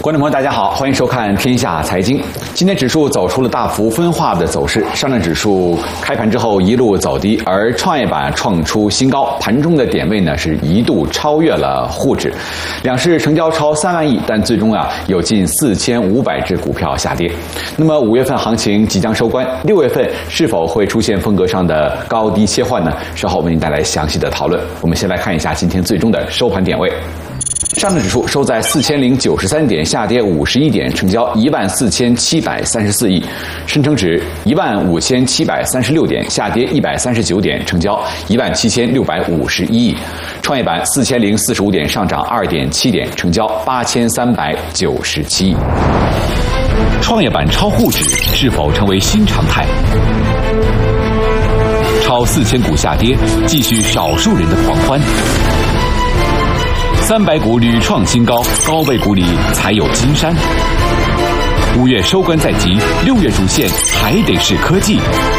观众朋友，大家好，欢迎收看《天下财经》。今天指数走出了大幅分化的走势，上证指数开盘之后一路走低，而创业板创出新高，盘中的点位呢是一度超越了沪指，两市成交超3万亿，但最终有近4500只股票下跌。那么5月份行情即将收官，6月份是否会出现风格上的高低切换呢？稍后为您带来详细的讨论。我们先来看一下今天最终的收盘点位。上证指数收在4093点，下跌51点，成交14734亿；深成指15736点，下跌139点，成交17651亿；创业板4045点，上涨2.7点，成交8397亿。创业板超沪指是否成为新常态？超4000股下跌，继续少数人的狂欢。300股屡创新高，高位股里才有金山。5月收官在即，6月主线还得是科技。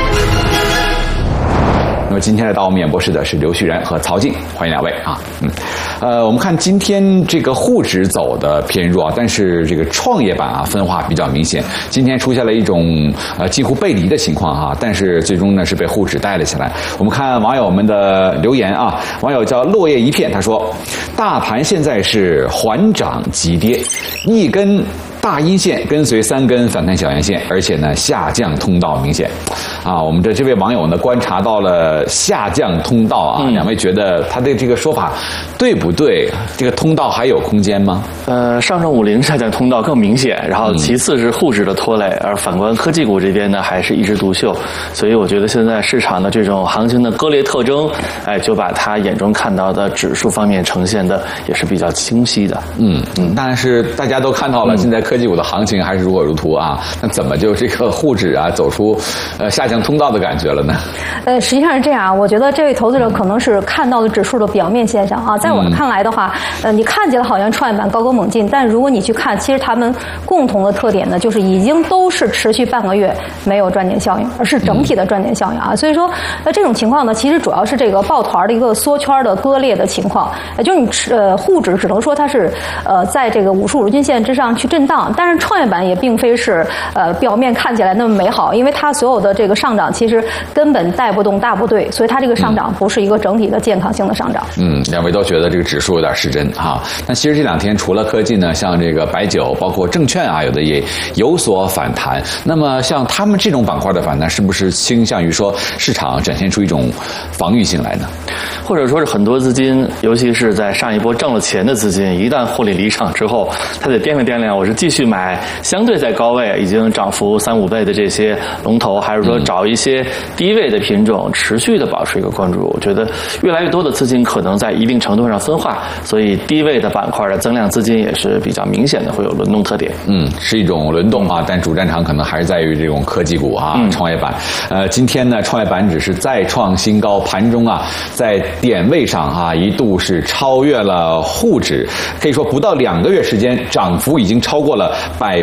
那么今天来到我们演播室的是刘旭然和曹静，欢迎两位啊。我们看今天这个沪指走的偏弱，但是这个创业板分化比较明显。今天出现了一种几乎背离的情况但是最终呢是被沪指带了起来。我们看网友们的留言网友叫落叶一片，他说：大盘现在是缓涨急跌，一根大阴线跟随3根反弹小阳线，而且呢下降通道明显我们的这位网友呢观察到了下降通道两位觉得他的这个说法对不对？这个通道还有空间吗？ 上证50下降通道更明显，然后其次是沪指的拖累，而反观科技股这边呢还是一枝独秀，所以我觉得现在市场的这种行情的割裂特征，就把他眼中看到的指数方面呈现的也是比较清晰的。 但是大家都看到了，现在科技股的行情还是如火如荼那怎么就这个沪指走出下降通道的感觉了呢？ 实际上是这样，我觉得这位投资者可能是看到了指数的表面现象在我看来的话，你看起来好像创业板高歌猛进，但如果你去看，其实他们共同的特点呢，就是已经都是持续半个月没有赚钱效应，而是整体的赚钱效应所以说，这种情况呢，其实主要是这个抱团的一个缩圈的割裂的情况，就是你沪指只能说它是在这个55日均线之上去震荡，但是创业板也并非是表面看起来那么美好，因为它所有的这个上涨其实根本带不动大部队，所以它这个上涨不是一个整体的健康性的上涨。 两位都觉得这个指数有点失真但其实这2天除了科技呢，像这个白酒包括证券有的也有所反弹。那么像他们这种板块的反弹，是不是倾向于说市场展现出一种防御性来呢？ 或者说是很多资金，尤其是在上一波挣了钱的资金，一旦获利离场之后，他得掂量我是继续买相对在高位已经涨幅3-5倍的这些龙头，还是说找一些低位的品种持续的保持一个关注。我觉得越来越多的资金可能在一定程度上分化，所以低位的板块的增量资金也是比较明显的会有轮动特点。 是一种轮动但主战场可能还是在于这种科技股创业板。今天呢创业板只是再创新高，盘中在点位上一度是超越了沪指，可以说不到2个月时间涨幅已经超过了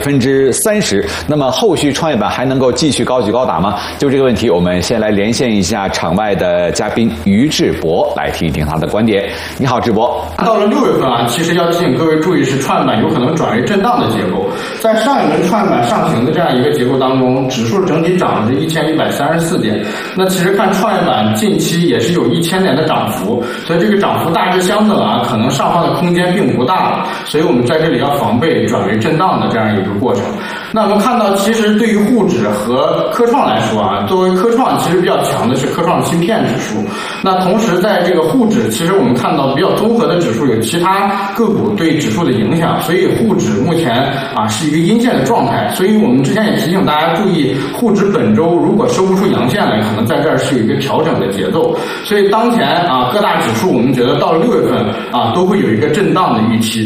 30%。那么后续创业板还能够继续高举高打吗？就这个问题，我们先来连线一下场外的嘉宾于志博，来听一听他的观点。你好，志博。 到了6月份其实要提醒各位注意是创业板有可能转为震荡的结构。在上一轮创业板上行的这样一个结构当中，指数整体涨的是1134点。那其实看创业板近期也是有1000点的涨幅，所以这个涨幅大致相等可能上方的空间并不大了，所以我们在这里要防备转为震荡的这样一个过程。那我们看到，其实对于沪指和科创来说作为科创其实比较强的是科创芯片指数。那同时在这个沪指，其实我们看到比较综合的指数有其他个股对指数的影响，所以沪指目前是一个阴线的状态。所以我们之前也提醒大家注意，沪指本周如果收不出阳线来，可能在这儿是有一个调整的节奏。所以当前各大指数我们觉得到了6月份都会有一个震荡的预期。